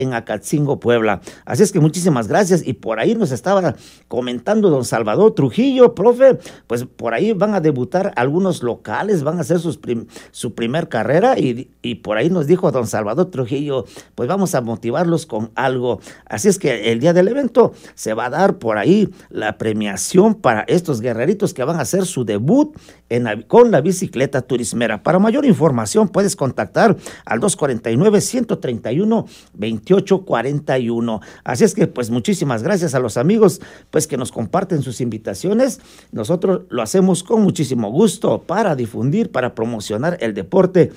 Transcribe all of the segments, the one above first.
en Acatzingo, Puebla. Así es que muchísimas gracias. Y por ahí nos estaba comentando don Salvador Trujillo, profe, pues por ahí van a debutar algunos locales, van a hacer su primer carrera y por ahí nos dijo don Salvador Trujillo, pues vamos a motivarlos con algo. Así es que el día del evento se va a dar por ahí la premiación para estos guerreritos que van a hacer su debut con la bicicleta turismera. Para mayor información puedes contactar al 249-131-2841. Así es que pues muchísimas gracias a los amigos pues que nos comparten sus invitaciones. Nosotros lo hacemos con muchísimo gusto para difundir, para promocionar el deporte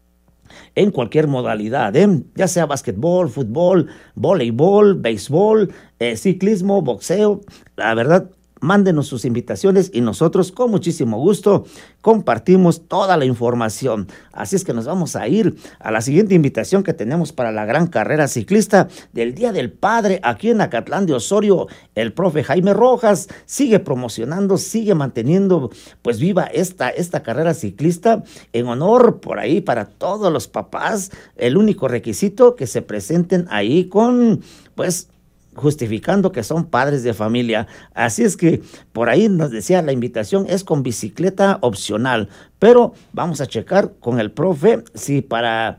en cualquier modalidad, ya sea básquetbol, fútbol, voleibol, béisbol, ciclismo, boxeo. La verdad, mándenos sus invitaciones y nosotros con muchísimo gusto compartimos toda la información. Así es que nos vamos a ir a la siguiente invitación que tenemos para la gran carrera ciclista del Día del Padre aquí en Acatlán de Osorio. El profe Jaime Rojas sigue promocionando, sigue manteniendo pues viva esta carrera ciclista en honor por ahí para todos los papás. El único requisito que se presenten ahí con pues justificando que son padres de familia. Así es que por ahí nos decía la invitación es con bicicleta opcional, pero vamos a checar con el profe si para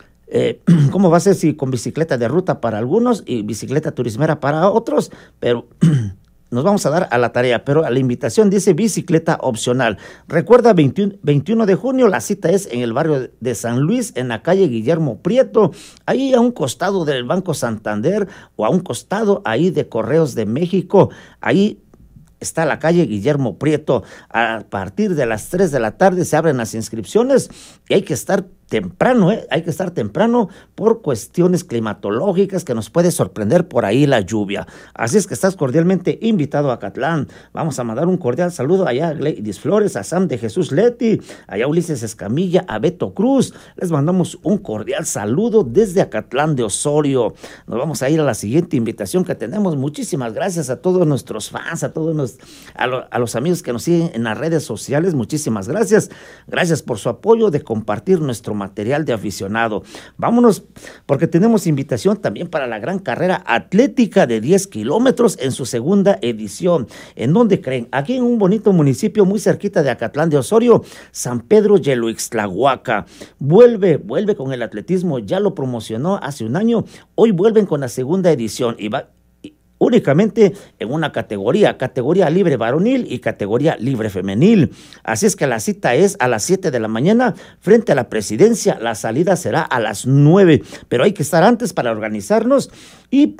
cómo va a ser, si con bicicleta de ruta para algunos y bicicleta turismera para otros, pero nos vamos a dar a la tarea, pero a la invitación dice bicicleta opcional. Recuerda, 21 de junio, la cita es en el barrio de San Luis, en la calle Guillermo Prieto, ahí a un costado del Banco Santander o a un costado ahí de Correos de México. Ahí está la calle Guillermo Prieto. A partir de las 3 de la tarde se abren las inscripciones y hay que estar temprano, hay que estar temprano por cuestiones climatológicas que nos puede sorprender por ahí la lluvia. Así es que estás cordialmente invitado a Acatlán. Vamos a mandar un cordial saludo allá a Gleidis Flores, a Sam de Jesús Leti, allá a Ulises Escamilla, a Beto Cruz. Les mandamos un cordial saludo desde Acatlán de Osorio. Nos vamos a ir a la siguiente invitación que tenemos. Muchísimas gracias a todos nuestros fans, a todos a los amigos que nos siguen en las redes sociales. Muchísimas gracias. Gracias por su apoyo de compartir nuestro material de aficionado. Vámonos, porque tenemos invitación también para la gran carrera atlética de 10 kilómetros en su segunda edición. ¿En dónde creen? Aquí en un bonito municipio muy cerquita de Acatlán de Osorio, San Pedro Yeluixtlahuaca. Vuelve con el atletismo, ya lo promocionó hace un año, hoy vuelven con la segunda edición y va únicamente en una categoría libre varonil y categoría libre femenil. Así es que la cita es a las 7 de la mañana frente a la presidencia. La salida será a las 9, pero hay que estar antes para organizarnos y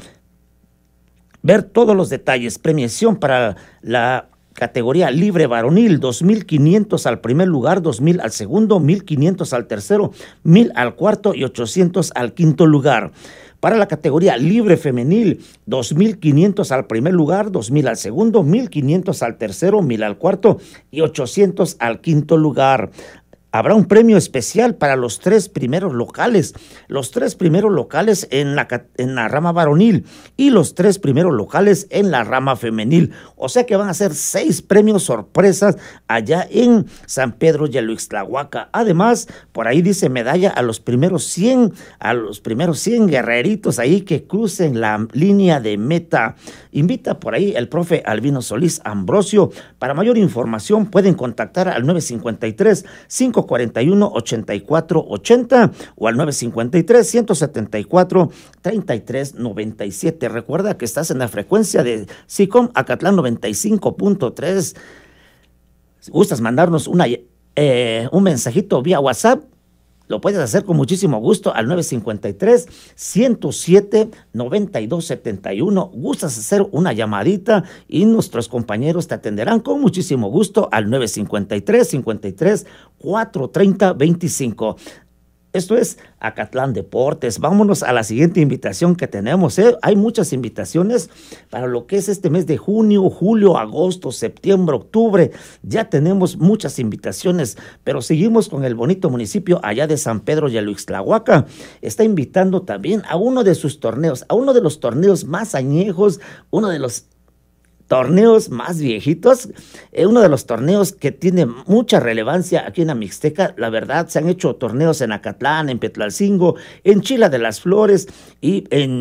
ver todos los detalles. Premiación para la categoría libre varonil, 2,500 al primer lugar, 2,000 al segundo, 1,500 al tercero, 1,000 al cuarto y 800 al quinto lugar. Para la categoría libre femenil, 2,500 al primer lugar, 2,000 al segundo, 1,500 al tercero, 1,000 al cuarto y 800 al quinto lugar. Habrá un premio especial para los 3 primeros locales. Los 3 primeros locales en la rama varonil y los 3 primeros locales en la rama femenil. O sea que van a ser 6 premios sorpresas allá en San Pedro Yeluixtlahuaca. Además, por ahí dice medalla a los primeros 100 guerreritos ahí que crucen la línea de meta. Invita por ahí el profe Albino Solís Ambrosio. Para mayor información pueden contactar al 953-541-8480 o al 953-174-3397. Recuerda que estás en la frecuencia de SICOM Acatlán 95.3. Si gustas mandarnos un mensajito vía WhatsApp, lo puedes hacer con muchísimo gusto al 953-107-9271. Gustas hacer una llamadita y nuestros compañeros te atenderán con muchísimo gusto al 953-430-25. Esto es Acatlán Deportes. Vámonos a la siguiente invitación que tenemos. Hay muchas invitaciones para lo que es este mes de junio, julio, agosto, septiembre, octubre. Ya tenemos muchas invitaciones, pero seguimos con el bonito municipio allá de San Pedro Yeluixtlahuaca. Está invitando también a uno de sus torneos, a uno de los torneos más añejos, uno de los torneos más viejitos, uno de los torneos que tiene mucha relevancia aquí en la Mixteca. La verdad, se han hecho torneos en Acatlán, en Petlalcingo, en Chila de las Flores y en